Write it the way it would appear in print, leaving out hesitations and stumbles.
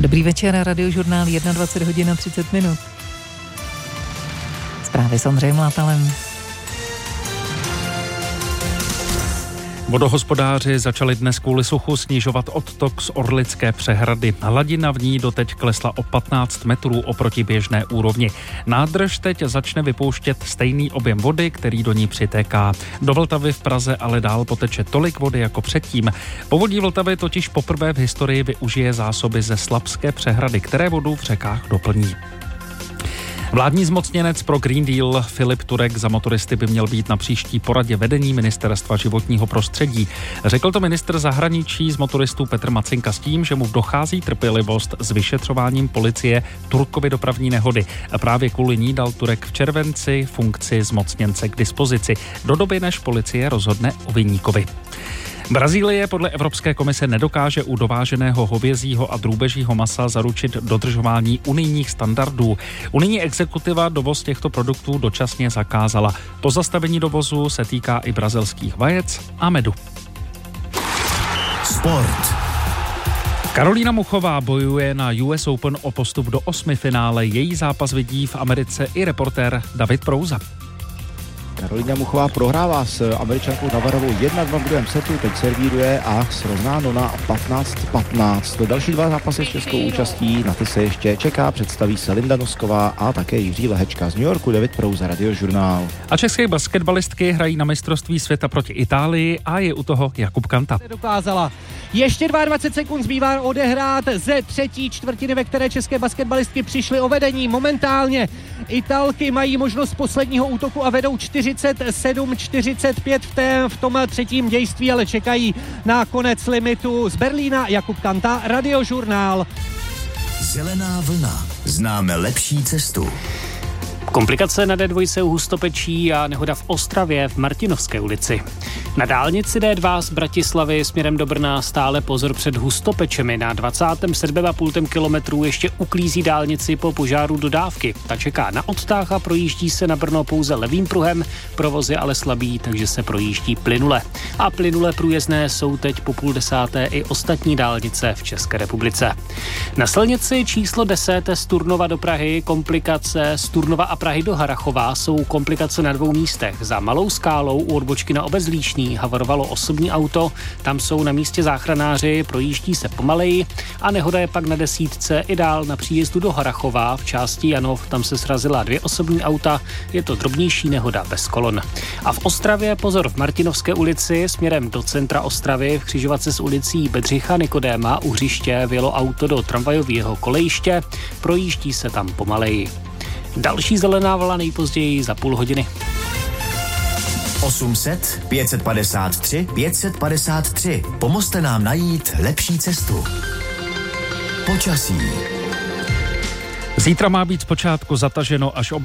Dobrý večer, Radiožurnál 21 hodin a 30 minut. Zprávy s Ondřejem Látalem. Vodohospodáři začali dnes kvůli suchu snižovat odtok z Orlické přehrady. Hladina v ní doteď klesla o 15 metrů oproti běžné úrovni. Nádrž teď začne vypouštět stejný objem vody, který do ní přitéká. Do Vltavy v Praze ale dál poteče tolik vody jako předtím. Povodí Vltavy totiž poprvé v historii využije zásoby ze Slapské přehrady, které vodu v řekách doplní. Vládní zmocněnec pro Green Deal Filip Turek za motoristy by měl být na příští poradě vedení Ministerstva životního prostředí. Řekl to ministr zahraničí z motoristů Petr Macinka s tím, že mu dochází trpělivost s vyšetřováním policie Turkovy dopravní nehody. A právě kvůli ní dal Turek v červenci funkci zmocněnce k dispozici, do doby, než policie rozhodne o viníkovi. Brazílie podle Evropské komise nedokáže u dováženého hovězího a drůbežího masa zaručit dodržování unijních standardů. Unijní exekutiva dovoz těchto produktů dočasně zakázala. Pozastavení dovozu se týká i brazilských vajec a medu. Sport. Karolína Muchová bojuje na US Open o postup do 8. finále. Její zápas vidí v Americe i reportér David Prouza. Karolína Muchová prohrává s Američankou Navarovou 1-2 v druhém setu, teď servíruje a srovnáno na 15-15. Další dva zápasy s českou účastí, na ty se ještě čeká, představí se Linda Nosková a také Jiří Lehečka z New Yorku. David Prouza, Radiožurnál. A české basketbalistky hrají na mistrovství světa proti Itálii a je u toho Jakub Kanta. Dokázala. Ještě 22 sekund zbývá odehrát ze třetí čtvrtiny, ve které české basketbalistky přišly o vedení. Momentálně Italky mají možnost posledního útoku a vedou 47-45 v tom třetím dějství, ale čekají na konec limitu. Z Berlína Jakub Kanta, Radiožurnál. Zelená vlna. Známe lepší cestu. Komplikace na D2 u Hustopečí a nehoda v Ostravě v Martinovské ulici. Na dálnici D2 z Bratislavy směrem do Brna stále pozor před Hustopečemi. Na 27,5 kilometru ještě uklízí dálnici po požáru dodávky. Ta čeká na odtah a projíždí se na Brno pouze levým pruhem. Provoz je ale slabý, takže se projíždí plynule. A plynule průjezdné jsou teď po 9:30 i ostatní dálnice v České republice. Na silnici číslo 10 z Turnova do Prahy komplikace z Turnova a Prahy do Harrachova jsou komplikace na dvou místech. Za Malou Skálou u odbočky na obec Líšný havarovalo osobní auto, tam jsou na místě záchranáři, projíždí se pomaleji a nehoda je pak na 10 i dál na příjezdu do Harrachova v části Janov, tam se srazila 2 osobní auta, je to drobnější nehoda bez kolon. A v Ostravě pozor v Martinovské ulici směrem do centra Ostravy v křižovatce s ulicí Bedřicha Nikodéma u hřiště vyjelo auto do tramvajového kolejiště, projíždí se tam pomaleji. Další zelená vlna nejpozději za půl hodiny. 800 553 553. Pomozte nám najít lepší cestu. Počasí. Zítra má být zpočátku zataženo až